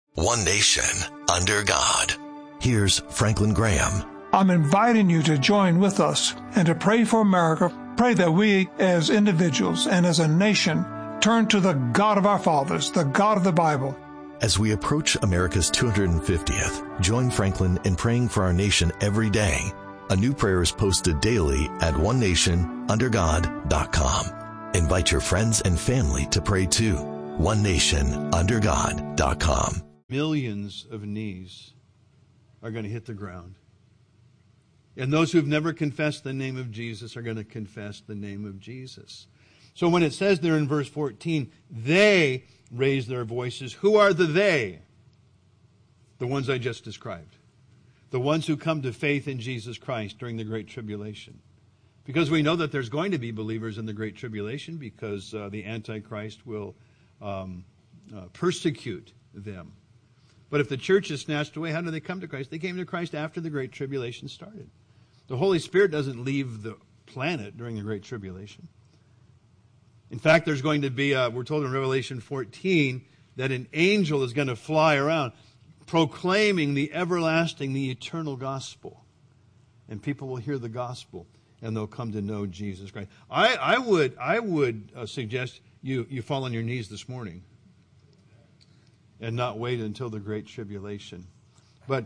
One nation, under God. Here's Franklin Graham. I'm inviting you to join with us and to pray for America. Pray that we as individuals and as a nation turn to the God of our fathers, the God of the Bible. As we approach America's 250th, join Franklin in praying for our nation every day. A new prayer is posted daily at onenationundergod.com. Invite your friends and family to pray too. onenationundergod.com. Millions of knees are going to hit the ground. And those who've never confessed the name of Jesus are going to confess the name of Jesus. So when it says there in verse 14, they raise their voices, who are the they? The ones I just described. The ones who come to faith in Jesus Christ during the Great Tribulation. Because we know that there's going to be believers in the Great Tribulation because the Antichrist will persecute them. But if the church is snatched away, how do they come to Christ? They came to Christ after the Great Tribulation started. The Holy Spirit doesn't leave the planet during the Great Tribulation. In fact, there's going to be, we're told in Revelation 14, that an angel is going to fly around proclaiming the everlasting, the eternal gospel. And people will hear the gospel and they'll come to know Jesus Christ. I would suggest you fall on your knees this morning and not wait until the Great Tribulation. But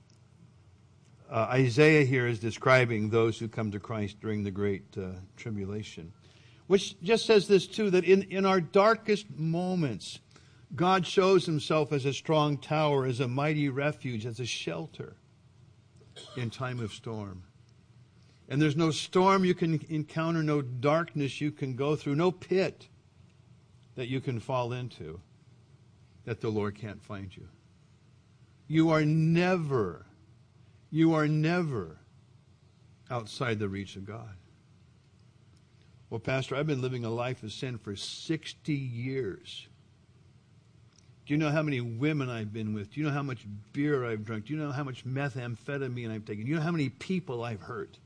Isaiah here is describing those who come to Christ during the Great Tribulation. Which just says this too, that in our darkest moments, God shows himself as a strong tower, as a mighty refuge, as a shelter in time of storm. And there's no storm you can encounter, no darkness you can go through, no pit that you can fall into that the Lord can't find you. You are never outside the reach of God. Well, Pastor, I've been living a life of sin for 60 years. Do you know how many women I've been with? Do you know how much beer I've drunk? Do you know how much methamphetamine I've taken? Do you know how many people I've hurt?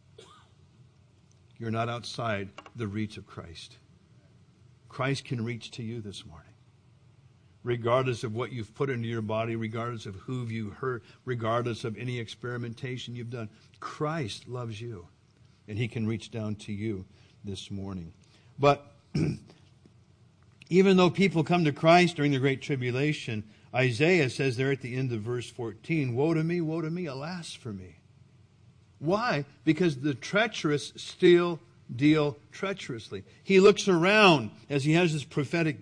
You're not outside the reach of Christ. Christ can reach to you this morning. Regardless of what you've put into your body, regardless of who you hurt, regardless of any experimentation you've done, Christ loves you. And he can reach down to you this morning. But even though people come to Christ during the Great Tribulation, Isaiah says there at the end of verse 14, woe to me, alas for me. Why? Because the treacherous still deal treacherously. He looks around as he has this prophetic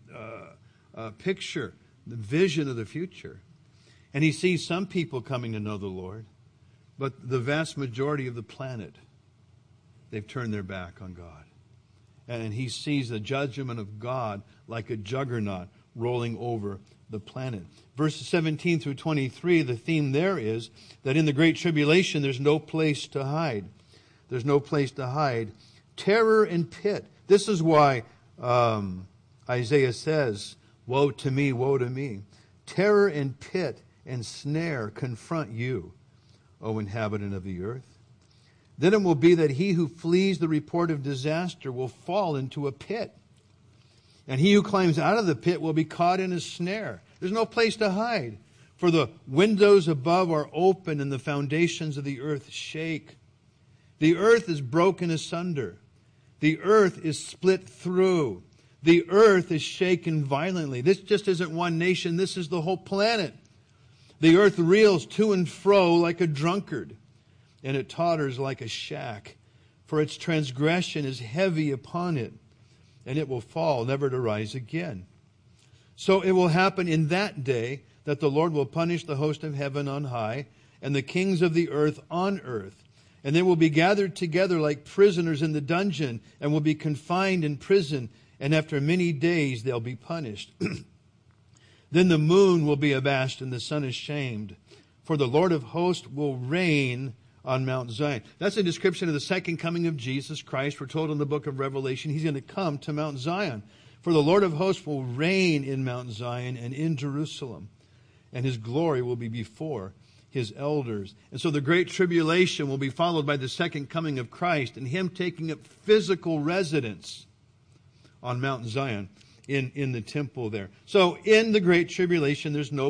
picture, the vision of the future. And he sees some people coming to know the Lord, but the vast majority of the planet, they've turned their back on God. And he sees the judgment of God like a juggernaut rolling over the planet. Verses 17 through 23, the theme there is that in the Great Tribulation, there's no place to hide. There's no place to hide. Terror and pit. This is why Isaiah says, woe to me, woe to me. Terror and pit and snare confront you, O inhabitant of the earth. Then it will be that he who flees the report of disaster will fall into a pit. And he who climbs out of the pit will be caught in a snare. There's no place to hide. For the windows above are open and the foundations of the earth shake. The earth is broken asunder. The earth is split through. The earth is shaken violently. This just isn't one nation. This is the whole planet. The earth reels to and fro like a drunkard, and it totters like a shack. For its transgression is heavy upon it, and it will fall, never to rise again. So it will happen in that day that the Lord will punish the host of heaven on high, and the kings of the earth on earth. And they will be gathered together like prisoners in the dungeon, and will be confined in prison, and after many days they'll be punished. Then the moon will be abashed, and the sun ashamed. For the Lord of hosts will reign on Mount Zion. That's a description of the second coming of Jesus Christ. We're told in the book of Revelation, he's going to come to Mount Zion. For the Lord of hosts will reign in Mount Zion and in Jerusalem, and his glory will be before his elders. And so the Great Tribulation will be followed by the second coming of Christ and him taking up physical residence on Mount Zion in the temple there. So in the Great Tribulation, there's no